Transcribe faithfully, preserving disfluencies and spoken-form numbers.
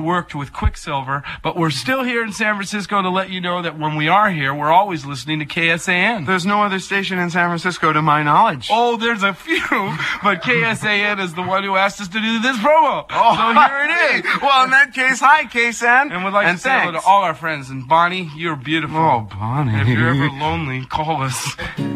worked with Quicksilver, but we're still here in San Francisco to let you know that when we are here, we're always listening to K S A N. There's no other station in San Francisco to my knowledge. Oh, there's a few, but K S A N is the one who asked us to do this promo. Oh, so here it is. Well, in that case, hi, K S A N. And we'd like and to say hello thanks. to all our friends. And Bonnie, you're beautiful. Oh, Bonnie. If you're ever lonely, call us.